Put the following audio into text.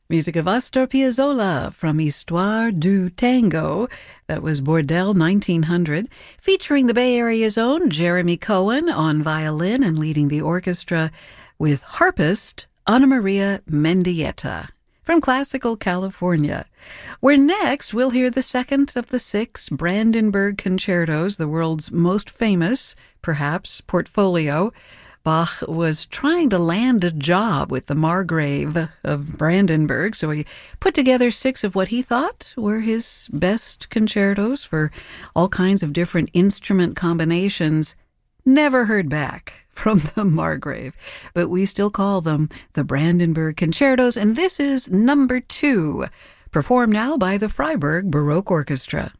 Music of Astor Piazzolla from Histoire du Tango, that was Bordel 1900, featuring the Bay Area's own Jeremy Cohen on violin and leading the orchestra with harpist Ana Maria Mendieta from Classical California, where next we'll hear the second of the 6 Brandenburg concertos, the world's most famous, perhaps, portfolio. Bach was trying to land a job with the Margrave of Brandenburg, so he put together 6 of what he thought were his best concertos for all kinds of different instrument combinations. Never heard back from the Margrave, but we still call them the Brandenburg Concertos, and this is number 2, performed now by the Freiburg Baroque Orchestra.